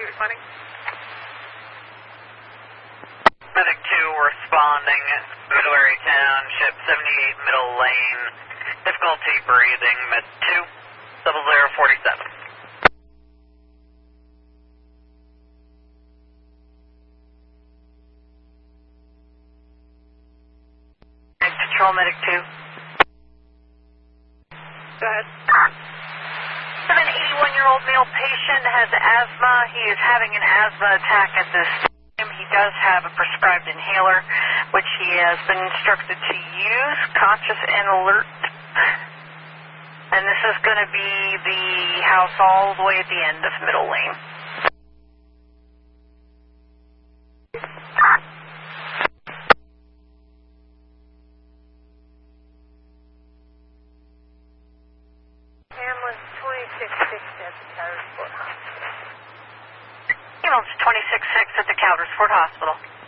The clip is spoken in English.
responding. Medic 2 responding, Blueberry Township, 78 Middle Lane, difficulty breathing, Med 2, 0047. Control Medic 2. Go ahead. An 81-year-old male patient has asthma. He is having an asthma attack at this time. He does have a prescribed inhaler, which he has been instructed to use, conscious and alert. And this is going to be the house all the way at the end of Middle Lane. Ambulance 26-6 at the Caldersford Hospital. Ambulance 26-6 at the Caldersford Hospital.